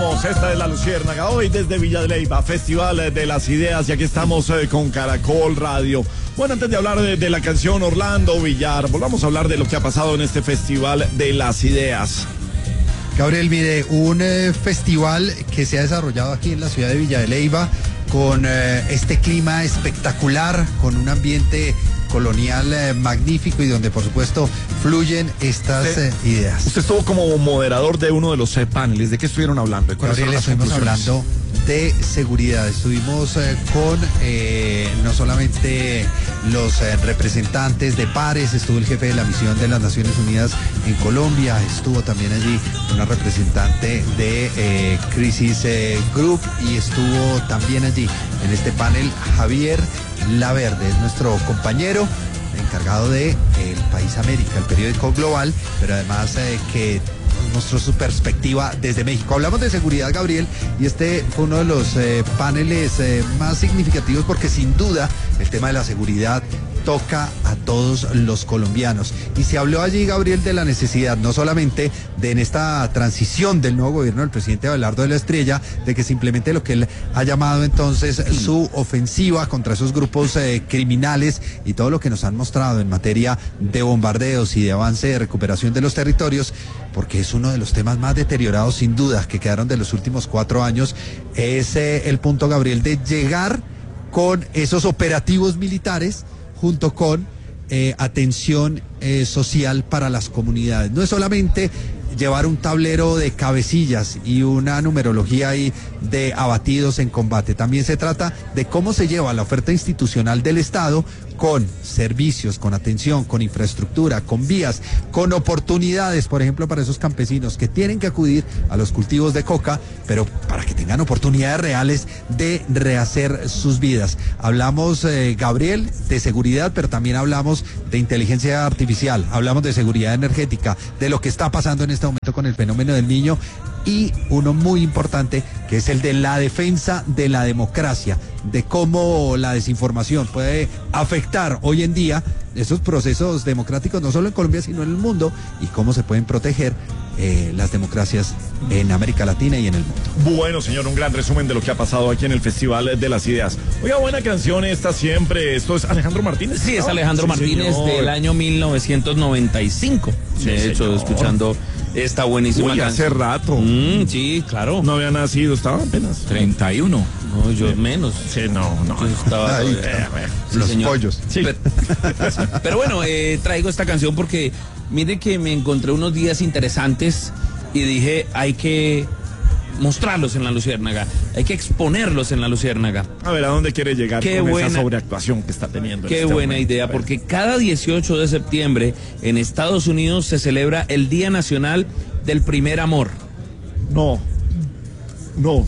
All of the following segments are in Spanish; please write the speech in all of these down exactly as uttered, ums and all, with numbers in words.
Continuamos, esta es La Luciérnaga, hoy desde Villa de Leyva, Festival de las Ideas, y aquí estamos eh, con Caracol Radio. Bueno, antes de hablar de, de la canción Orlando Villar, volvamos a hablar de lo que ha pasado en este Festival de las Ideas. Gabriel, mire, un eh, festival que se ha desarrollado aquí en la ciudad de Villa de Leyva con eh, este clima espectacular, con un ambiente colonial eh, magnífico y donde por supuesto fluyen estas usted, eh, ideas. Usted estuvo como moderador de uno de los eh, paneles. ¿De qué estuvieron hablando? Gabriel, estuvimos hablando de seguridad. Estuvimos eh, con eh, no solamente los eh, representantes de pares, estuvo el jefe de la misión de las Naciones Unidas en Colombia, estuvo también allí una representante de eh, Crisis eh, Group y estuvo también allí en este panel Javier Laverde, es nuestro compañero encargado de eh, El País América, el periódico global, pero además eh, que mostró su perspectiva desde México. Hablamos de seguridad, Gabriel, y este fue uno de los eh, paneles eh, más significativos porque sin duda el tema de la seguridad toca a todos los colombianos. Y se habló allí, Gabriel, de la necesidad, no solamente de en esta transición del nuevo gobierno del presidente Abelardo de la Estrella, de que se implemente lo que él ha llamado entonces su ofensiva contra esos grupos eh, criminales y todo lo que nos han mostrado en materia de bombardeos y de avance de recuperación de los territorios, porque es uno de los temas más deteriorados sin duda que quedaron de los últimos cuatro años, es eh, el punto, Gabriel, de llegar con esos operativos militares junto con eh, atención eh, social para las comunidades. No es solamente llevar un tablero de cabecillas y una numerología ahí de abatidos en combate. También se trata de cómo se lleva la oferta institucional del Estado con servicios, con atención, con infraestructura, con vías, con oportunidades, por ejemplo, para esos campesinos que tienen que acudir a los cultivos de coca, pero para que tengan oportunidades reales de rehacer sus vidas. Hablamos, eh, Gabriel, de seguridad, pero también hablamos de inteligencia artificial, hablamos de seguridad energética, de lo que está pasando en este momento con el fenómeno del Niño, y uno muy importante que es el de la defensa de la democracia, de cómo la desinformación puede afectar hoy en día esos procesos democráticos no solo en Colombia sino en el mundo, y cómo se pueden proteger eh, las democracias en América Latina y en el mundo. Bueno, señor, un gran resumen de lo que ha pasado aquí en el Festival de las Ideas. Oiga, buena canción esta siempre. Esto es Alejandro Martínez. Sí, es Alejandro sí, Martínez, señor. Del año mil novecientos noventa y cinco. Sí, de hecho, señor. escuchando esta buenísima Uy, canción. hace rato. Mm, sí, claro. No había nacido, estaba apenas. treinta y uno. No, yo Sí. menos. Sí, no, no. Yo estaba Ay, todavía- Sí, los señor. pollos. Sí. Pero, pero bueno, eh, traigo esta canción porque mire que me encontré unos días interesantes y dije, hay que mostrarlos en La Luciérnaga, hay que exponerlos en La Luciérnaga. A ver, ¿a dónde quiere llegar Qué con buena- esa sobreactuación que está teniendo? en Qué este buena momento? idea, A ver. porque cada dieciocho de septiembre en Estados Unidos se celebra el Día Nacional del Primer Amor. No. No.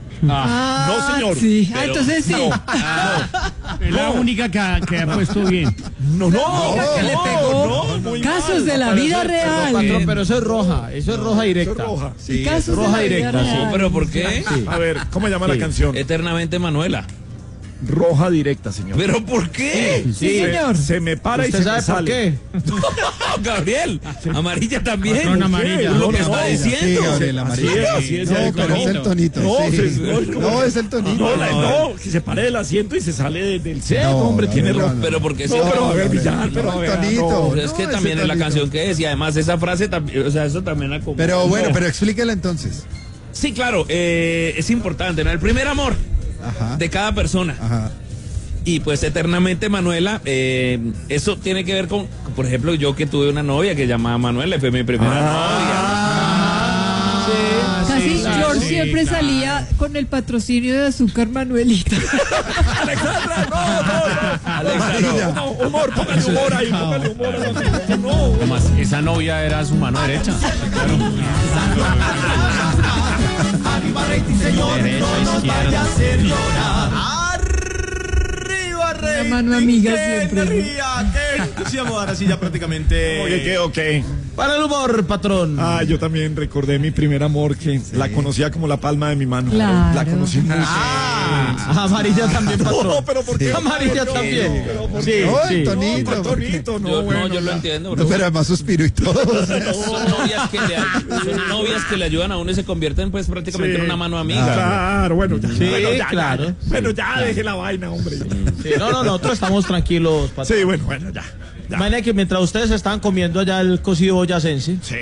Ah, no, señor. Sí, ah, Pero- entonces sí. No. Es la única que ha, que ha puesto bien. No, no. Esa que le no, pegó. no, muy Casos mal. de la vida real. Patrón, pero eso es roja, eso es roja Eso directa. es roja. Y casos de roja la vida directa, sí. real. ¿Pero por qué? A ver, ¿cómo llama la Sí. canción? Eternamente Manuela. Roja directa, señor. ¿Pero por qué? Sí, Se- señor. Se me para y ¿Usted se sabe me por sale. qué? Gabriel, amarilla también. Patrón, amarilla. Es lo que No, está no, diciendo. Sí, Gabriel, Así amarillo. es, así es. No, el pero es el tonito. No, sí. se- no, es como- No, es el tonito. No, la- no, que se pare del asiento y se sale de- del set, No, hombre, no, tiene no, roja. no. Pero porque No, sí. pero a ver, no, Villar, no, pero a ver, tonito. no. Pero es que No, también ese es la tonito. canción que es, y además esa frase también, o sea, eso también la como. Pero bueno, No. pero explíquela entonces. Sí, claro, eh, es importante, ¿no? El primer amor Ajá. de cada persona. Ajá. Y pues eternamente Manuela, eh, eso tiene que ver con, por ejemplo, yo que tuve una novia que llamaba Manuela, fue mi primera Ah. novia. Casi sí, George sí, siempre claro. salía con el patrocinio de azúcar Manuelita. Alexandra, no, no. Alexandra, No, humor, póngale humor ahí, póngale humor. a la- No. Además, esa novia era su mano derecha. Claro. Derecha, izquierda. Una mano amiga siempre. ¿no? Sí, vamos ahora sí ya prácticamente. Oye, ¿qué? Ok. Para el humor, patrón. Ah, yo también recordé mi primer amor, que sí. la conocía como la palma de mi mano. Claro. La conocí mucho. Ah, amarilla también, patrón. No, pero ¿por qué? Sí. Amarilla No, también. pero ¿por Sí, qué? No, sí. Tonito, No, porque- Tonito, no, Yo, bueno, no, yo lo ya. entiendo, No, bro. pero además suspiro y todo. o sea. Son novias que le, son novias que le ayudan a uno y se convierten pues prácticamente Sí. en una mano amiga. Claro, bueno, ya. Sí, bueno, ya, claro. ya. Bueno, ya, deje la vaina, hombre. Sí, no, no, nosotros estamos tranquilos, patrón. Sí, bueno, bueno, ya. ya. Imagina que mientras ustedes estaban comiendo allá el cocido boyacense, Sí.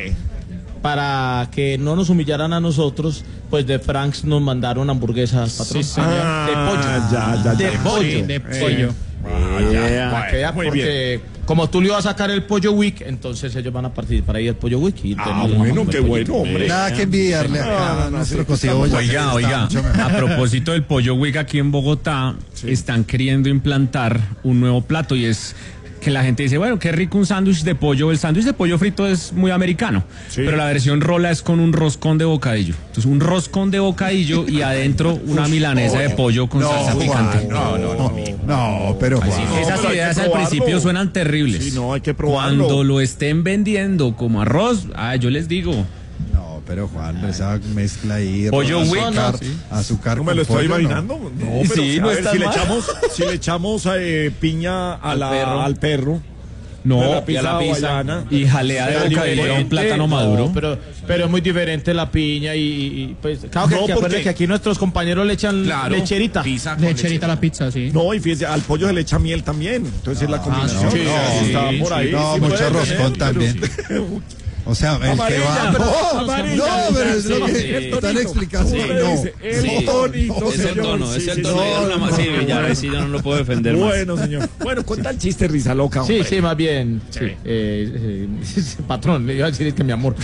para que no nos humillaran a nosotros, pues de Franks nos mandaron hamburguesas, patrón. Ah, de pollo. ya, ya, De ya. pollo. De pollo. Ah, ya. Yeah, Bueno, que vea, muy porque como tú le ibas a sacar el pollo week, entonces ellos van a participar ahí el pollo week. Y Ah, tenemos bueno, el qué pollito. bueno, hombre. Nada que envidiarle acá No, no, a no, nuestro sí, cocido estamos- boyacense, Oiga, está oiga, mucho mejor. a propósito del pollo week aquí en Bogotá, están queriendo implantar un nuevo plato y es que la gente dice, bueno, qué rico un sándwich de pollo. El sándwich de pollo frito es muy americano, Sí. pero la versión rola es con un roscón de bocadillo. Entonces, un roscón de bocadillo y adentro una milanesa de pollo con salsa Juan, picante. no, no, no. No, pero Juan. No, Esas pero hay ideas que al probarlo. principio suenan terribles. Sí, no, hay que probarlo. Cuando lo estén vendiendo como arroz, ah, yo les digo, No, pero Juan, esa mezcla ahí. Pollo azúcar, Wick, azúcar No me con lo estoy pollo, imaginando. no. No, pero Sí, a no ver, está si le mal. echamos, si le echamos eh, piña a Al la- perro. al perro. no, de la y a pizza la pizza. hawaiana. y jalea de Sea bocadillo a un diferente. plátano No, maduro. pero, pero es muy diferente la piña y, y- pues claro que, No, que porque- acuérdense que aquí nuestros compañeros le echan Claro, lecherita. pizza con Lecherita a la pizza, sí. No, y fíjese, al pollo se le echa miel también. Entonces es la combinación. no, Sí, no, está sí, por ahí. no, sí mucho puede roscón tener, también. pero- O sea, el que Amarilla, va. pero- No, amarilla. no, pero es lo Sí, que sí. están explicando. Sí, No. dice, el Sí. tonito, Es el señor. tono, es Sí, el sí, tono. sí. ya una ma- sí, ya, ahora sí yo no lo puedo defender más. Bueno, señor. Bueno, cuenta el chiste, risa loca. Sí, hombre. sí, más bien. Sí. Sí. Eh, eh, patrón, le iba a decir que mi amor.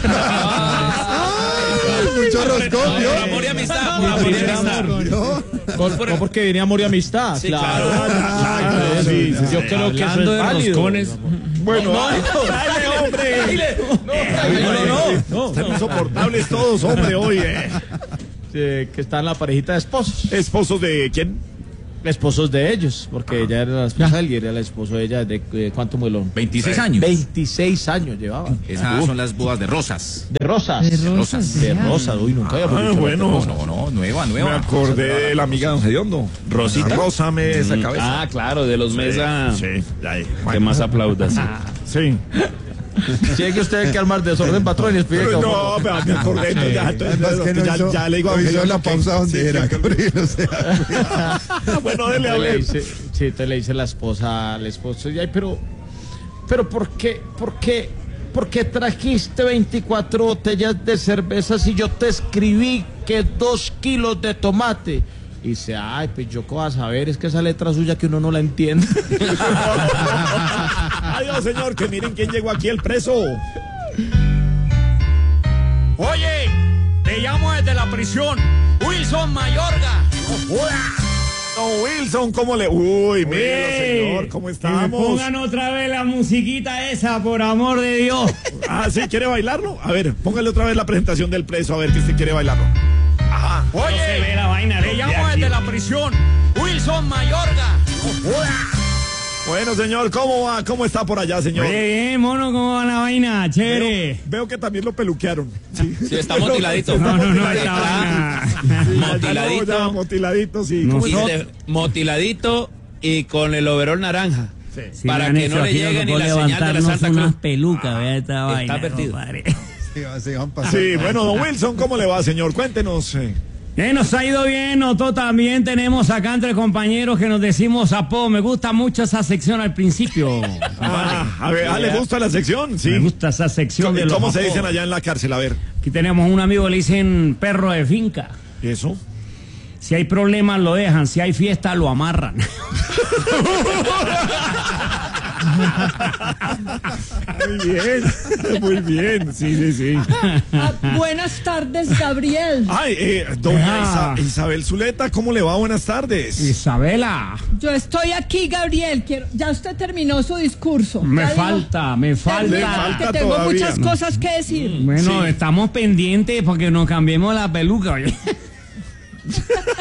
Mucho roscón, Por ¿vio? amor y amistad, por amor y amistad. ¿Vio? Por- no porque venía amor y amistad. Sí, claro. claro. Ah, sí, sí, Yo sí. creo que eso Hablando es de válido. roscones, Bueno, No, ay, no, dale, hombre. No, no, no. Están insoportables todos, hombre, hoy. Eh. Eh, que está en la parejita de esposos. ¿Esposos de quién? Esposos de ellos, porque ella era la esposa de él y era el esposo de ella. ¿De eh, cuánto muelón? veintiséis años. veintiséis años llevaba. Esas son las bodas de rosas. De rosas. De rosas, De ya. rosas. Uy, nunca había Ah, dicho bueno. No, no, no, nueva, Me nueva. acordé de la amiga de Don Gediondo. Rosita. Rózame esa cabeza. Ah, claro, de los Mesa Sí, ahí. que más aplaudas. Sí. Tiene que usted que armar desorden, patrón, y explique que No, pero me acordé. entonces ya, entonces, Además que no ya, hizo, ya le digo a no hizo Gediondo la que- pausa donde sí, era, que- Gabriel, o sea. Bueno, dele a Te le ver. dice, sí, te le dice la esposa al esposo, y ay, pero, pero ¿por qué, por qué, por qué trajiste veinticuatro botellas de cerveza si yo te escribí que dos kilos de tomate? Y dice, ay, pues yo qué vas a saber, es que esa letra suya que uno no la entiende. Adiós, señor, que miren quién llegó aquí, el preso. Oye, te llamo desde la prisión. Wilson Mayorga. Don Wilson, ¿cómo le...? Uy, mira, Ey, señor, ¿cómo que me estamos? pongan otra vez la musiquita esa, por amor de Dios. Ah, ¿sí? ¿Quiere bailarlo? A ver, póngale otra vez la presentación del preso, a ver que si quiere bailarlo. Ajá. No se ve Oye, la vaina. te llamo desde la prisión. Wilson Mayorga. Bueno, señor, ¿cómo va? ¿Cómo está por allá, señor? Oye, bien, mono, ¿cómo va la vaina? Chévere. Veo, veo que también lo peluquearon. Sí, Sí, está motiladito. No, no, no, Está esta vaina. motiladito. Ya, ya, motiladito, sí. No ¿Cómo Y está? de- motiladito y con el overol naranja. Sí, Para me han que no hecho le aquí, llegue nos ni tocó la señal de la levantarnos Santa unas Cruz. pelucas, vea esta está vaina, advertido. compadre. Se van- se van pasando. Sí, bueno, don Wilson, ¿cómo le va, señor? Cuéntenos. eh. Eh, nos ha ido bien, nosotros también tenemos acá entre compañeros que nos decimos apodo. Me gusta mucho esa sección al principio. Ah, a ver, ah, ¿le gusta la sección? Sí. Me gusta esa sección de los ¿Cómo se apodos. dicen allá en la cárcel? A ver. Aquí tenemos un amigo que le dicen perro de finca. ¿Y eso? Si hay problemas lo dejan, si hay fiesta lo amarran. Muy bien, muy bien, sí, sí, sí. Ah, buenas tardes, Gabriel. Ay, eh, doña Ah. Isa- Isabel Zuleta, ¿cómo le va? Buenas tardes. Isabela, Yo estoy aquí, Gabriel. Quiero, ya usted terminó su discurso. me Ya dijo- falta, me Le falta. falta que tengo todavía. muchas cosas que decir. Bueno, Sí. estamos pendientes porque nos cambiemos la peluca, oye.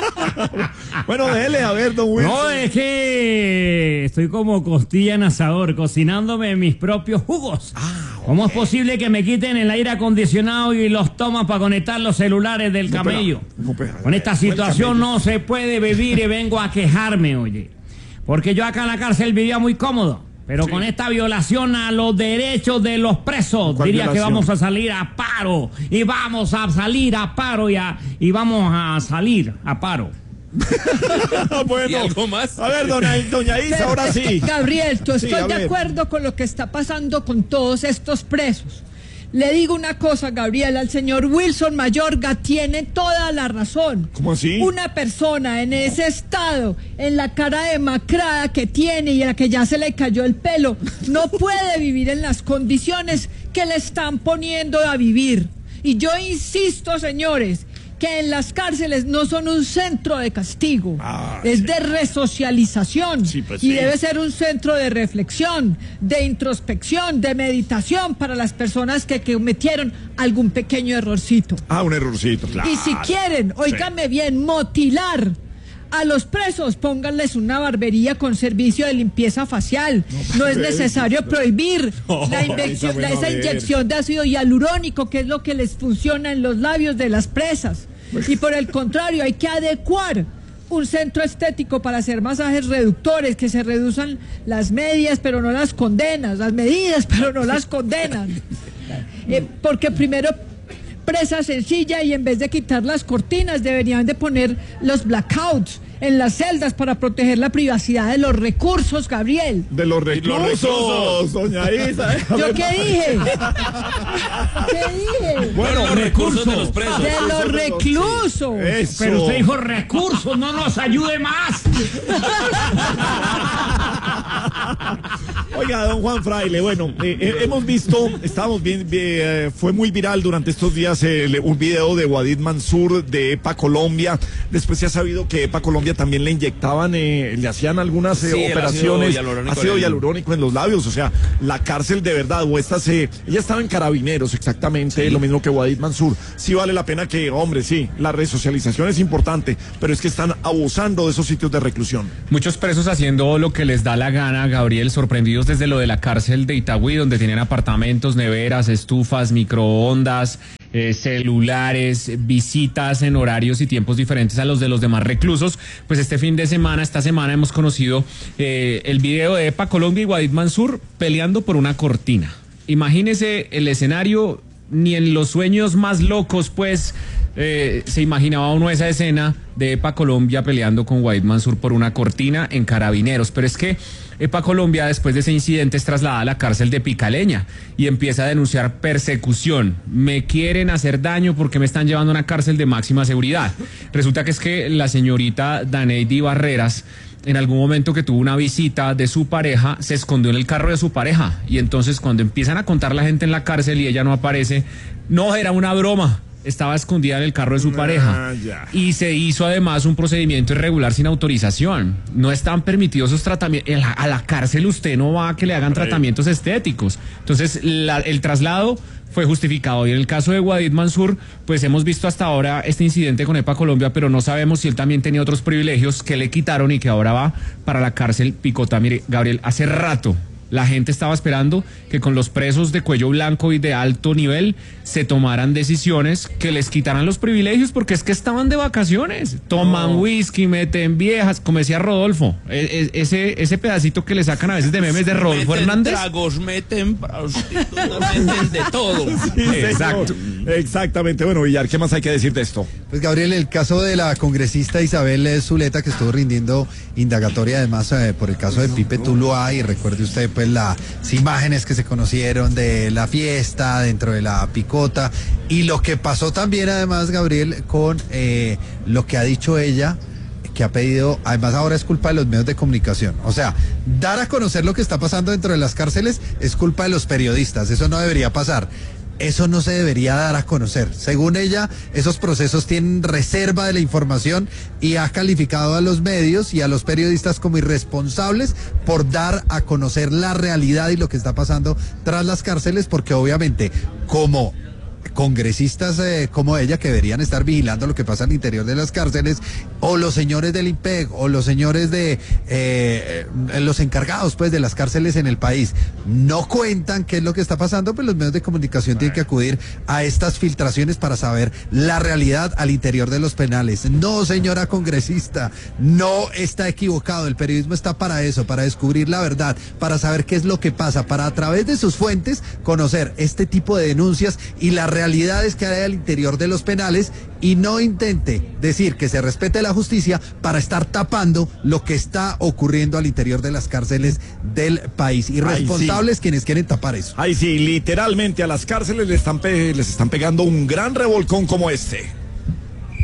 Bueno, dele, a ver, don Wilson. No, es que estoy como costilla en asador, cocinándome mis propios jugos. Ah, ¿Cómo es posible que me quiten el aire acondicionado y los tomas para conectar los celulares del No, pero- camello? no, pero- Con esta fue el situación camello. no se puede vivir y vengo a quejarme, oye. Porque yo acá en la cárcel vivía muy cómodo. Pero con esta violación a los derechos de los presos, ¿Cuál diría que violación? vamos a salir a paro. Y vamos a salir a paro y, a- y vamos a salir a paro. Bueno, ¿Y algo más? a ver, doña, doña Isa, Pero ahora es que, sí. Gabriel, yo Sí, estoy a de ver. acuerdo con lo que está pasando con todos estos presos. Le digo una cosa, Gabriel, al señor Wilson Mayorga tiene toda la razón. ¿Cómo así? Una persona en ese estado, en la cara demacrada que tiene y a la que ya se le cayó el pelo, no puede vivir en las condiciones que le están poniendo a vivir. Y yo insisto, señores, que en las cárceles no son un centro de castigo, Ah, es sí. de resocialización. Sí, pues y sí. debe ser un centro de reflexión, de introspección, de meditación para las personas que cometieron algún pequeño errorcito. Ah, un errorcito, claro. Y si quieren, óigame bien, motilar a los presos, pónganles una barbería con servicio de limpieza facial. No, es necesario prohibir No, la esa inyección, buena la- esa ver. inyección de ácido hialurónico, que es lo que les funciona en los labios de las presas. Y por el contrario, hay que adecuar un centro estético para hacer masajes reductores, que se reduzcan las medias, pero no las condenas, las medidas, pero no las condenan. Eh, porque primero presa sencilla y en vez de quitar las cortinas deberían de poner los blackouts en las celdas para proteger la privacidad de los recursos, Gabriel. De los reclusos, doña Isa. eh. A ¿Yo ver, qué dije? ¿Qué dije? Bueno, los recursos de los presos. De los reclusos. Eso. Pero usted dijo recursos, no nos ayude más. Oiga, don Juan Fraile, bueno, eh, eh, hemos visto, estábamos bien, bien, eh, fue muy viral durante estos días eh, le- un video de Wadid Mansur de EPA Colombia. Después se ha sabido que EPA Colombia también le inyectaban, eh, le hacían algunas eh, Sí, el operaciones, ácido hialurónico ácido en el- hialurónico en los labios. O sea, la cárcel de verdad, o estas, eh, ella estaba en Carabineros exactamente, lo mismo que Wadid Mansur. Sí vale la pena que, hombre, sí, la resocialización es importante, pero es que están abusando de esos sitios de reclusión. Muchos presos haciendo lo que les da la gana, Gabriel, sorprendidos desde lo de la cárcel de Itagüí, donde tienen apartamentos, neveras, estufas, microondas, eh, celulares, visitas en horarios y tiempos diferentes a los de los demás reclusos. Pues este fin de semana, esta semana hemos conocido eh, el video de EPA Colombia y Wadid Mansur peleando por una cortina. Imagínese el escenario, ni en los sueños más locos, pues, eh, se imaginaba uno esa escena de EPA Colombia peleando con Wadid Mansur por una cortina en Carabineros. Pero es que EPA Colombia, después de ese incidente, es trasladada a la cárcel de Picaleña y empieza a denunciar persecución. Me quieren hacer daño porque me están llevando a una cárcel de máxima seguridad. Resulta que es que la señorita Daneidi Barreras, en algún momento que tuvo una visita de su pareja, se escondió en el carro de su pareja. Y entonces cuando empiezan a contar la gente en la cárcel y ella no aparece, no, era una broma. Estaba escondida en el carro de su pareja. Ah, ya. Y se hizo además un procedimiento irregular sin autorización. No están permitidos esos tratamientos. A la cárcel usted no va a que le hagan tratamientos estéticos. Entonces la- el traslado fue justificado. Y en el caso de Wadid Mansur, pues hemos visto hasta ahora este incidente con EPA Colombia, pero no sabemos si él también tenía otros privilegios que le quitaron y que ahora va para la cárcel Picota. Mire, Gabriel, hace rato la gente estaba esperando que con los presos de cuello blanco y de alto nivel se tomaran decisiones que les quitaran los privilegios, porque es que estaban de vacaciones, toman whisky, meten viejas, como decía Rodolfo, e- e- ese, ese pedacito que le sacan a veces de memes de Rodolfo Meten Hernández. tragos, meten prostitutas, meten de todo. Sí, Exacto. señor. Exactamente. Bueno, Villar, ¿qué más hay que decir de esto? Pues Gabriel, el caso de la congresista Isabel eh, Zuleta, que estuvo rindiendo indagatoria además eh, por el caso de Pipe Tuluá, y recuerde usted pues las imágenes que se conocieron de la fiesta dentro de la picota, y lo que pasó también además, Gabriel, con eh, lo que ha dicho ella, que ha pedido, además ahora es culpa de los medios de comunicación. O sea, dar a conocer lo que está pasando dentro de las cárceles es culpa de los periodistas, eso no debería pasar. Eso no se debería dar a conocer. Según ella, esos procesos tienen reserva de la información y ha calificado a los medios y a los periodistas como irresponsables por dar a conocer la realidad y lo que está pasando tras las cárceles, porque obviamente, como congresistas eh, como ella que deberían estar vigilando lo que pasa al interior de las cárceles, o los señores del I N P E C, o los señores de eh, los encargados pues de las cárceles en el país no cuentan qué es lo que está pasando, pues los medios de comunicación tienen que acudir a estas filtraciones para saber la realidad al interior de los penales. No, señora congresista, no está equivocado. El periodismo está para eso, para descubrir la verdad, para saber qué es lo que pasa, para a través de sus fuentes conocer este tipo de denuncias y la realidades que hay al interior de los penales, y no intente decir que se respete la justicia para estar tapando lo que está ocurriendo al interior de las cárceles del país. Irresponsables sí. Quienes quieren tapar eso. Ay, sí, literalmente a las cárceles les están, pe les están pegando un gran revolcón como este.